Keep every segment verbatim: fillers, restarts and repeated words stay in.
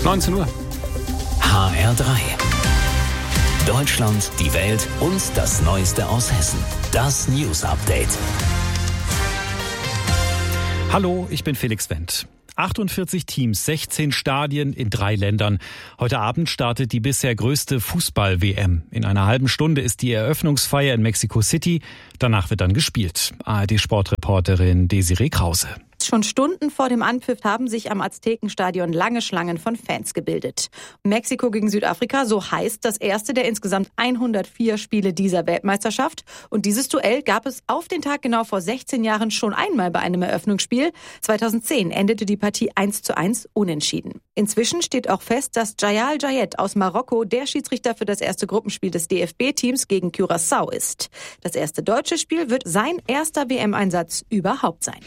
neunzehn Uhr. H R drei. Deutschland, die Welt und das Neueste aus Hessen. Das News Update. Hallo, ich bin Felix Wendt. achtundvierzig Teams, sechzehn Stadien in drei Ländern. Heute Abend startet die bisher größte Fußball-W M. In einer halben Stunde ist die Eröffnungsfeier in Mexico City. Danach wird dann gespielt. A R D-Sportreporterin Desiree Krause. Schon Stunden vor dem Anpfiff haben sich am Aztekenstadion lange Schlangen von Fans gebildet. Mexiko gegen Südafrika, so heißt das erste der insgesamt hundertvier Spiele dieser Weltmeisterschaft. Und dieses Duell gab es auf den Tag genau vor sechzehn Jahren schon einmal bei einem Eröffnungsspiel. zweitausendzehn endete die Partie eins zu eins unentschieden. Inzwischen steht auch fest, dass Jayal Jayet aus Marokko der Schiedsrichter für das erste Gruppenspiel des D F B-Teams gegen Curaçao ist. Das erste deutsche Spiel wird sein erster W M-Einsatz überhaupt sein.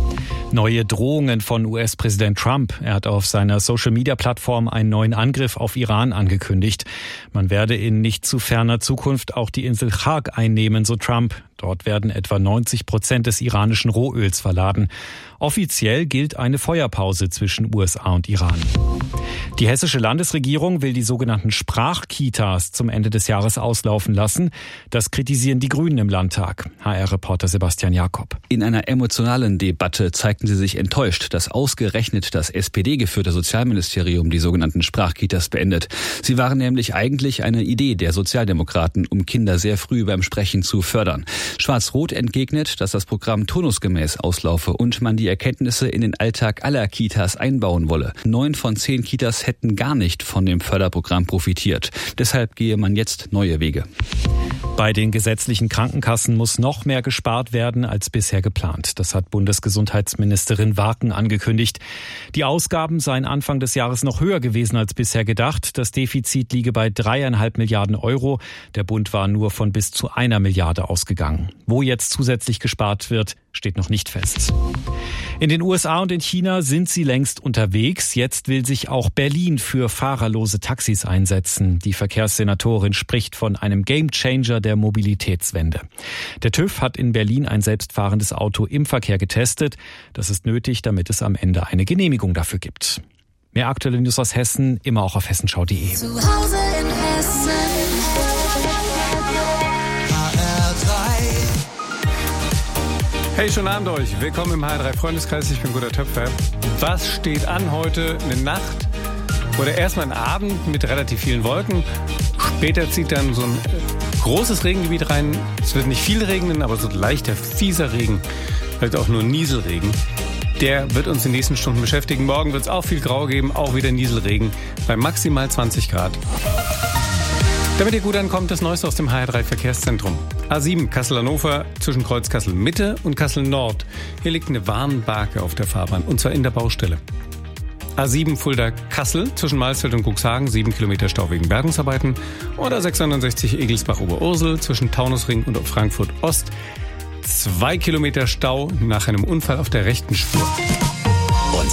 Neue Drohungen von U S-Präsident Trump. Er hat auf seiner Social-Media-Plattform einen neuen Angriff auf Iran angekündigt. Man werde in nicht zu ferner Zukunft auch die Insel Chag einnehmen, so Trump. Dort werden etwa neunzig Prozent des iranischen Rohöls verladen. Offiziell gilt eine Feuerpause zwischen U S A und Iran. Die hessische Landesregierung will die sogenannten Sprachkitas zum Ende des Jahres auslaufen lassen. Das kritisieren die Grünen im Landtag. H R-Reporter Sebastian Jakob. In einer emotionalen Debatte zeigten sie sich enttäuscht, dass ausgerechnet das S P D-geführte Sozialministerium die sogenannten Sprachkitas beendet. Sie waren nämlich eigentlich eine Idee der Sozialdemokraten, um Kinder sehr früh beim Sprechen zu fördern. Schwarz-Rot entgegnet, dass das Programm turnusgemäß auslaufe und man die Erkenntnisse in den Alltag aller Kitas einbauen wolle. Neun von zehn Kitas hätten gar nicht von dem Förderprogramm profitiert. Deshalb gehe man jetzt neue Wege. Bei den gesetzlichen Krankenkassen muss noch mehr gespart werden als bisher geplant. Das hat Bundesgesundheitsministerin Warken angekündigt. Die Ausgaben seien Anfang des Jahres noch höher gewesen als bisher gedacht. Das Defizit liege bei dreieinhalb Milliarden Euro. Der Bund war nur von bis zu einer Milliarde ausgegangen. Wo jetzt zusätzlich gespart wird, steht noch nicht fest. In den U S A und in China sind sie längst unterwegs. Jetzt will sich auch Berlin für fahrerlose Taxis einsetzen. Die Verkehrssenatorin spricht von einem Gamechanger der Mobilitätswende. Der TÜV hat in Berlin ein selbstfahrendes Auto im Verkehr getestet. Das ist nötig, damit es am Ende eine Genehmigung dafür gibt. Mehr aktuelle News aus Hessen, immer auch auf hessenschau punkt de. Zu Hause in Hessen. H R drei. Hey, schönen Abend euch. Willkommen im H R drei Freundeskreis. Ich bin Gunnar Töpfer. Was steht an heute? Eine Nacht oder erstmal ein Abend mit relativ vielen Wolken. Später zieht dann so ein großes Regengebiet rein. Es wird nicht viel regnen, aber so ein leichter, fieser Regen, vielleicht auch nur Nieselregen. Der wird uns in den nächsten Stunden beschäftigen. Morgen wird es auch viel Grau geben, auch wieder Nieselregen bei maximal zwanzig Grad. Damit ihr gut ankommt, das Neueste aus dem H R drei Verkehrszentrum. A sieben Kassel-Hannover zwischen Kreuz Kassel-Mitte und Kassel-Nord. Hier liegt eine Warnbarke auf der Fahrbahn, und zwar in der Baustelle. A sieben Fulda-Kassel zwischen Mahlsfeld und Cuxhagen, sieben Kilometer Stau wegen Bergungsarbeiten. Oder sechshundertsechzig Egelsbach-Oberursel zwischen Taunusring und Frankfurt-Ost. Zwei Kilometer Stau nach einem Unfall auf der rechten Spur.